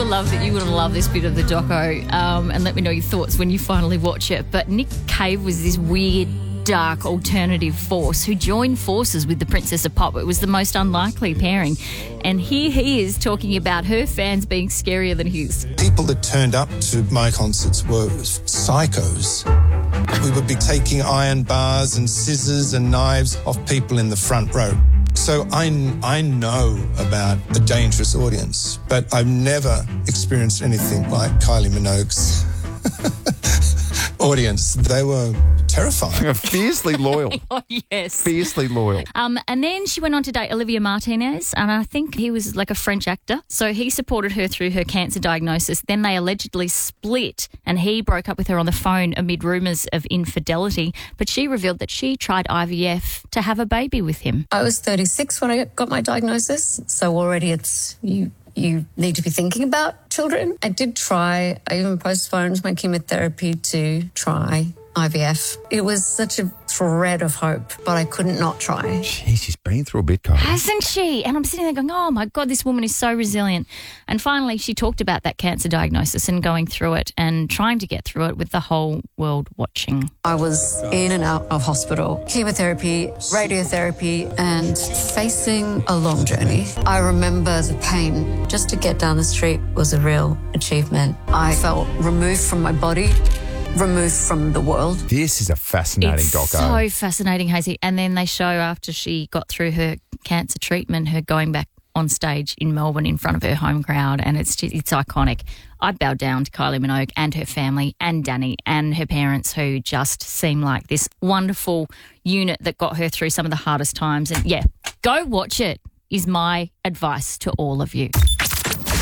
love that you're going to love this bit of the doco, and let me know your thoughts when you finally watch it. But Nick Cave was this weird, dark alternative force who joined forces with the Princess of Pop. It was the most unlikely pairing. And here he is talking about her fans being scarier than his. People that turned up to my concerts were psychos. We would be taking iron bars and scissors and knives off people in the front row. So I know about a dangerous audience, but I've never experienced anything like Kylie Minogue's audience. They were terrifying. Fiercely loyal. Oh, yes. Fiercely loyal. And then she went on to date Olivia Martinez, and I think he was like a French actor. So he supported her through her cancer diagnosis. Then they allegedly split, and he broke up with her on the phone amid rumours of infidelity. But she revealed that she tried IVF to have a baby with him. I was 36 when I got my diagnosis, so already it's you need to be thinking about children. I did try. I even postponed my chemotherapy to try IVF. It was such a thread of hope, but I couldn't not try. Jeez, she's been through a bit, Kylie. Hasn't she? And I'm sitting there going, oh my God, this woman is so resilient. And finally, she talked about that cancer diagnosis and going through it and trying to get through it with the whole world watching. I was in and out of hospital, chemotherapy, radiotherapy, and facing a long journey. I remember the pain. Just to get down the street was a real achievement. I felt removed from my body, removed from the world. This is a fascinating It's doco. so fascinating, Hazy. And then they show after she got through her cancer treatment, her going back on stage in Melbourne in front of her home crowd, and it's iconic. I bowed down to Kylie Minogue and her family and Danny and her parents, who just seem like this wonderful unit that got her through some of the hardest times. And yeah, go watch it is my advice to all of you.